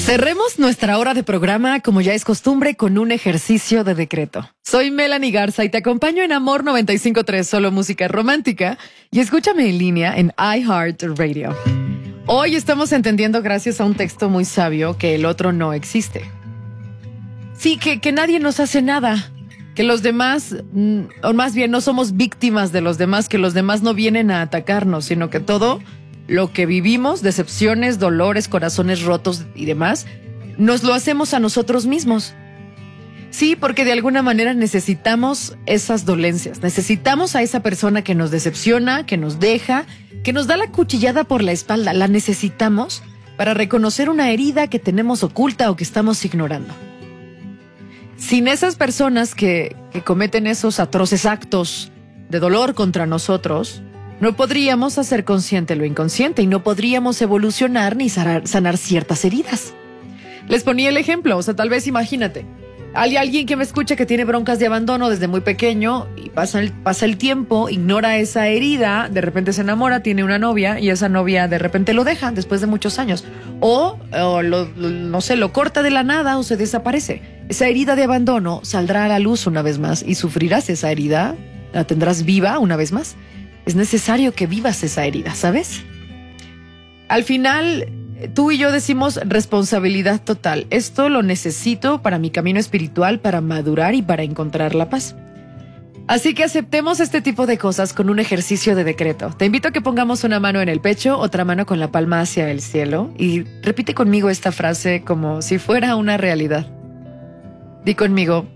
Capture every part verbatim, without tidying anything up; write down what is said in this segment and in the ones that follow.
Cerremos nuestra hora de programa, como ya es costumbre, con un ejercicio de decreto. Soy Melanie Garza y te acompaño en Amor noventa y cinco punto tres, solo música romántica, y escúchame en línea en iHeartRadio. Hoy estamos entendiendo, gracias a un texto muy sabio, que el otro no existe. Sí, que, que nadie nos hace nada, que los demás, o más bien no somos víctimas de los demás, que los demás no vienen a atacarnos, sino que todo lo que vivimos, decepciones, dolores, corazones rotos y demás, nos lo hacemos a nosotros mismos. Sí, porque de alguna manera necesitamos esas dolencias, necesitamos a esa persona que nos decepciona, que nos deja, que nos da la cuchillada por la espalda, la necesitamos para reconocer una herida que tenemos oculta o que estamos ignorando. Sin esas personas que, que cometen esos atroces actos de dolor contra nosotros, no podríamos hacer consciente lo inconsciente y no podríamos evolucionar ni sanar, sanar ciertas heridas. Les ponía el ejemplo, o sea, tal vez imagínate, hay alguien que me escucha que tiene broncas de abandono desde muy pequeño y pasa el, pasa el tiempo, ignora esa herida, de repente se enamora, tiene una novia y esa novia de repente lo deja después de muchos años. O, o lo, lo, no sé, lo corta de la nada o se desaparece. Esa herida de abandono saldrá a la luz una vez más y sufrirás esa herida, la tendrás viva una vez más. Es necesario que vivas esa herida, ¿sabes? Al final, tú y yo decimos responsabilidad total. Esto lo necesito para mi camino espiritual, para madurar y para encontrar la paz. Así que aceptemos este tipo de cosas con un ejercicio de decreto. Te invito a que pongamos una mano en el pecho, otra mano con la palma hacia el cielo y repite conmigo esta frase como si fuera una realidad. Di conmigo: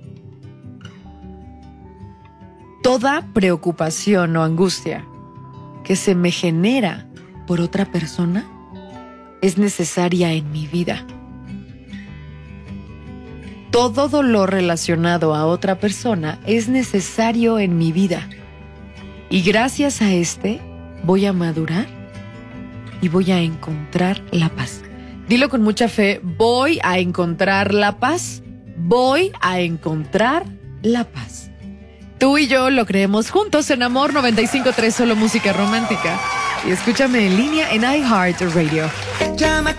toda preocupación o angustia que se me genera por otra persona es necesaria en mi vida. Todo dolor relacionado a otra persona es necesario en mi vida. Y gracias a este voy a madurar y voy a encontrar la paz. Dilo con mucha fe: voy a encontrar la paz. Voy a encontrar la paz. Tú y yo lo creemos juntos en Amor noventa y cinco punto tres, solo música romántica. Y escúchame en línea en iHeartRadio. Llama